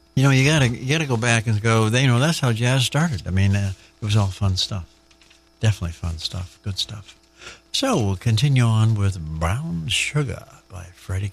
You gotta go back and go. That's how jazz started. I mean, it was all fun stuff. Definitely fun stuff. Good stuff. So we'll continue on with Brown Sugar by Freddie